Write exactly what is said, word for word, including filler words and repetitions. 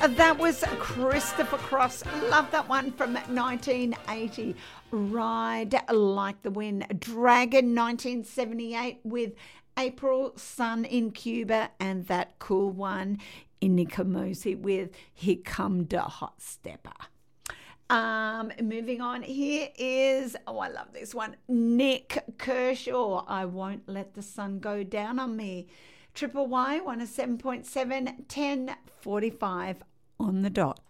That was Christopher Cross. Love that one from nineteen eighty. Ride Like the Wind. Dragon nineteen seventy-eight with April Sun in Cuba, and that cool one in Nikomosi with Here Come Da Hot Stepper. Um, moving on, here is, oh, I love this one, Nick Kershaw, I Won't Let the Sun Go Down on Me. Triple Y one oh seven point seven, ten forty-five on the dot.